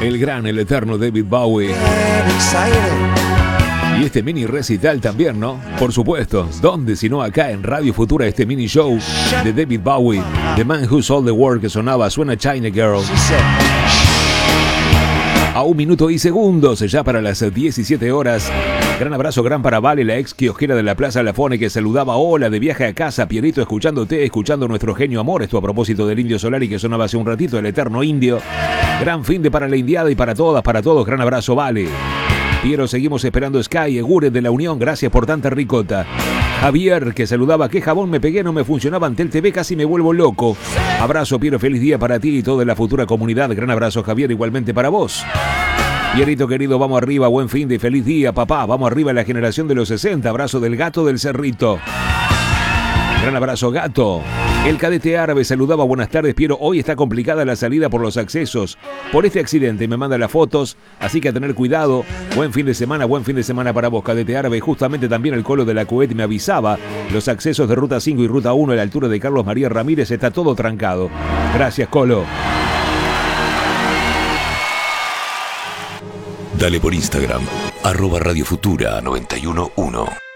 El gran, el eterno David Bowie. Y este mini recital también, ¿no? Por supuesto, ¿dónde sino acá en Radio Futura, este mini show de David Bowie, The Man Who Sold the World, que sonaba, suena China Girl. A 1 minuto y segundos, ya para las 17 horas. Gran abrazo, gran para Vale, la ex kiosquera de la Plaza Lafone, que saludaba. Hola, de viaje a casa, Pierrito, escuchándote, escuchando nuestro genio amor. Esto a propósito del Indio Solari, que sonaba hace un ratito, el eterno indio. Gran fin de para la indiada y para todas, para todos. Gran abrazo, Vale. Piero, seguimos esperando Sky, Egure de la Unión, gracias por tanta ricota. Javier, que saludaba, ¿qué jabón me pegué? No me funcionaba ante el TV, casi me vuelvo loco. Abrazo, Piero, feliz día para ti y toda la futura comunidad. Gran abrazo, Javier, igualmente para vos. Pierrito querido, vamos arriba, buen fin de feliz día, papá. Vamos arriba a la generación de los 60. Abrazo del gato del Cerrito. Gran abrazo, gato. El cadete árabe saludaba, buenas tardes, Piero. Hoy está complicada la salida por los accesos. Por este accidente me manda las fotos, así que a tener cuidado. Buen fin de semana para vos, cadete árabe. Justamente también el colo de la Coet me avisaba. Los accesos de Ruta 5 y Ruta 1 a la altura de Carlos María Ramírez está todo trancado. Gracias, Colo. Dale por Instagram, @Radio Futura 911.